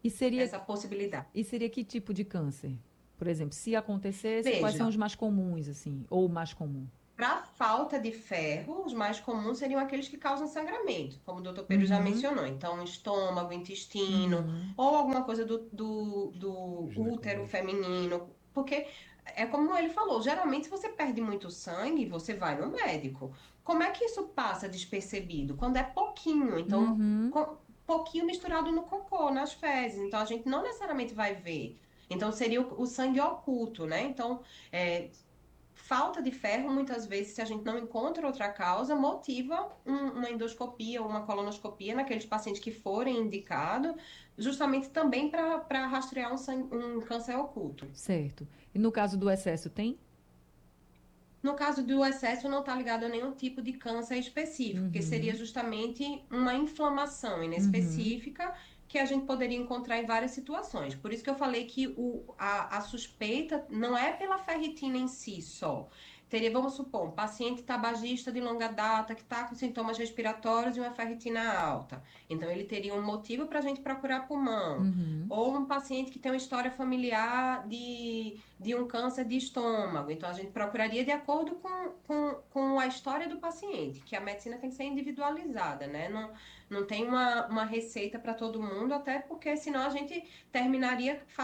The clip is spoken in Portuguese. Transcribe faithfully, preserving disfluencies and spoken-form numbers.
E seria, essa possibilidade. e seria que tipo de câncer? Por exemplo, se acontecesse, quais são Veja, os mais comuns, assim? Ou o mais comum? para falta de ferro, os mais comuns seriam aqueles que causam sangramento, como o doutor Pedro já Uhum, mencionou. Então, estômago, intestino, uhum, ou alguma coisa do, do, do útero Ginecológico. feminino. Porque é como ele falou, geralmente se você perde muito sangue, você vai no médico. Como é que isso passa despercebido? Quando é pouquinho, então, uhum. com- pouquinho misturado no cocô, nas fezes. Então, a gente não necessariamente vai ver. Então, seria o, o sangue oculto, né? Então, é, falta de ferro, muitas vezes, se a gente não encontra outra causa, motiva um- uma endoscopia ou uma colonoscopia naqueles pacientes que forem indicados, justamente também para rastrear um, san- um câncer oculto. Certo. E no caso do excesso, tem? No caso do excesso, não está ligado a nenhum tipo de câncer específico, que seria Uhum, justamente uma inflamação uhum, inespecífica que a gente poderia encontrar em várias situações. Por isso que eu falei que o, a, a suspeita não é pela ferritina em si só. Teria, vamos supor, um paciente tabagista de longa data que está com sintomas respiratórios e uma ferritina alta. Então, ele teria um motivo para a gente procurar pulmão. uhum. Ou um paciente que tem uma história familiar de de um câncer de estômago. Então, a gente procuraria de acordo com, com, com a história do paciente, que a medicina tem que ser individualizada, né? Não, não tem uma, uma receita para todo mundo, até porque senão a gente terminaria